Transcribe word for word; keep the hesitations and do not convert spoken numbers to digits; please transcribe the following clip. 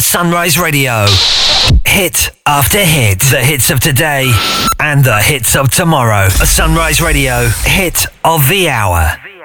Sunrise Radio. Hit after hit. The hits of today and the hits of tomorrow. A Sunrise Radio hit of the hour.